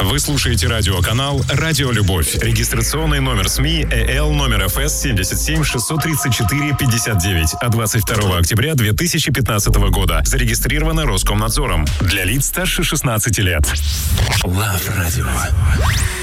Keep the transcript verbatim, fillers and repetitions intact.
Вы слушаете радиоканал «Радио Любовь». Регистрационный номер СМИ ЭЛ номер эф эс семьдесят семь шестьсот тридцать четыре пятьдесят девять от двадцать второго октября две тысячи пятнадцатого года. Зарегистрировано Роскомнадзором. Для лиц старше шестнадцати лет. Love Radio.